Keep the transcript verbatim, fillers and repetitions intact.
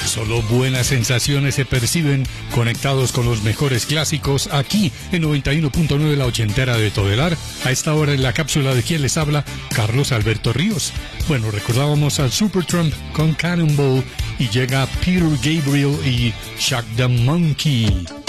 Solo buenas sensaciones se perciben conectados con los mejores clásicos aquí en noventa y uno punto nueve La Ochentera de Todelar. A esta hora en la cápsula de quien les habla, Carlos Alberto Ríos. Bueno, recordábamos al Supertramp con Cannonball y llega Peter Gabriel y Shock the Monkey.